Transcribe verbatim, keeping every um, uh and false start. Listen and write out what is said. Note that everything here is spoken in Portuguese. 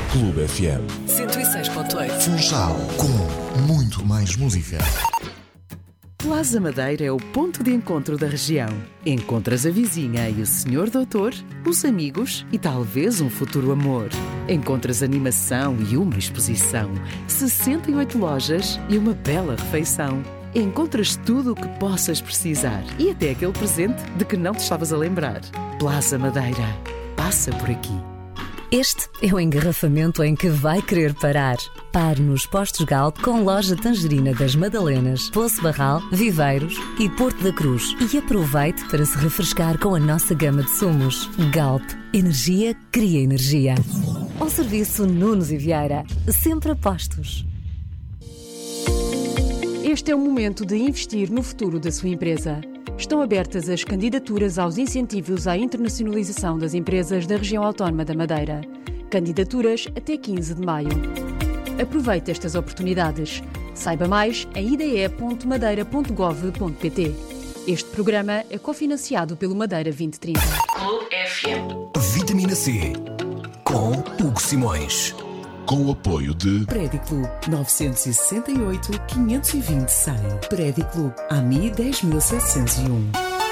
Clube F M. cento e seis ponto oito. Funchal, com muito mais música. Plaza Madeira é o ponto de encontro da região. Encontras a vizinha e o senhor doutor, os amigos e talvez um futuro amor. Encontras animação e uma exposição, sessenta e oito lojas e uma bela refeição. Encontras tudo o que possas precisar e até aquele presente de que não te estavas a lembrar. Plaza Madeira. Passa por aqui. Este é o engarrafamento em que vai querer parar. Pare nos postos Galp com loja Tangerina das Madalenas, Poço Barral, Viveiros e Porto da Cruz. E aproveite para se refrescar com a nossa gama de sumos. Galp. Energia cria energia. Um serviço Nunes e Vieira. Sempre a postos. Este é o momento de investir no futuro da sua empresa. Estão abertas as candidaturas aos incentivos à internacionalização das empresas da região autónoma da Madeira. Candidaturas até quinze de maio. Aproveite estas oportunidades. Saiba mais em i d e ponto madeira ponto gov ponto p t. Este programa é cofinanciado pelo Madeira vinte trinta. Clube F M. Vitamina C, com Hugo Simões. Com o apoio de Prédio Clube novecentos e sessenta e oito, quinhentos e vinte, cem. Prédio Clube A M I dez mil setecentos e um.